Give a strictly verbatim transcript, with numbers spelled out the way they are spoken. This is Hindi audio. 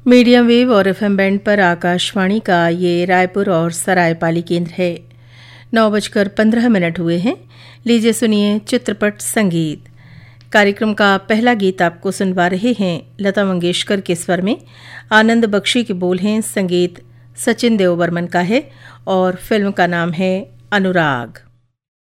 मीडियम वेव और एफएम बैंड पर आकाशवाणी का ये रायपुर और सरायपाली केंद्र है। नौ बजकर पंद्रह मिनट हुए हैं। लीजिए सुनिए चित्रपट संगीत। कार्यक्रम का पहला गीत आपको सुनवा रहे हैं लता मंगेशकर के स्वर में। आनंद बख्शी के बोल हैं, संगीत सचिन देव बर्मन का है और फिल्म का नाम है अनुराग।